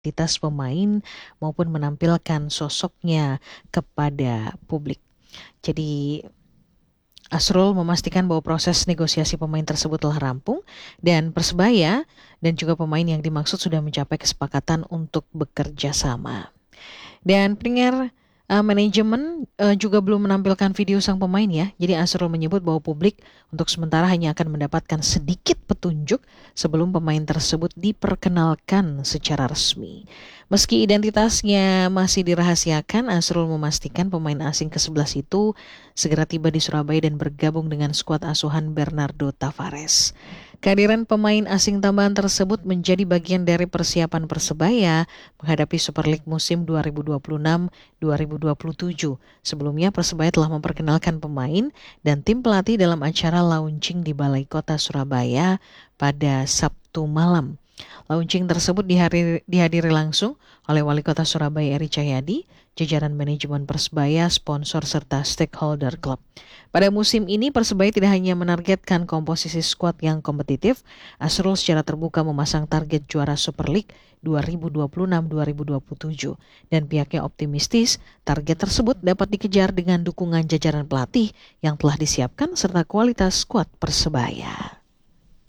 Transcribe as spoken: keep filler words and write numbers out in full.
identitas pemain maupun menampilkan sosoknya kepada publik. Jadi Asrul memastikan bahwa proses negosiasi pemain tersebut telah rampung dan Persebaya dan juga pemain yang dimaksud sudah mencapai kesepakatan untuk bekerja sama. Dan pendengar, uh, manajemen uh, juga belum menampilkan video sang pemain ya. Jadi Asrul menyebut bahwa publik untuk sementara hanya akan mendapatkan sedikit petunjuk sebelum pemain tersebut diperkenalkan secara resmi. Meski identitasnya masih dirahasiakan, Asrul memastikan pemain asing ke sebelas itu segera tiba di Surabaya dan bergabung dengan skuad asuhan Bernardo Tavares. Kehadiran pemain asing tambahan tersebut menjadi bagian dari persiapan Persebaya menghadapi Super League musim dua ribu dua puluh enam dua ribu dua puluh tujuh. Sebelumnya Persebaya telah memperkenalkan pemain dan tim pelatih dalam acara launching di Balai Kota Surabaya pada Sabtu malam. Launching tersebut dihadiri, dihadiri langsung oleh Wali Kota Surabaya Eri Cahyadi, jajaran manajemen Persebaya, sponsor serta stakeholder klub. Pada musim ini Persebaya tidak hanya menargetkan komposisi skuad yang kompetitif, Asrul secara terbuka memasang target juara Super League dua ribu dua puluh enam dua ribu dua puluh tujuh dan pihaknya optimistis target tersebut dapat dikejar dengan dukungan jajaran pelatih yang telah disiapkan serta kualitas skuad Persebaya.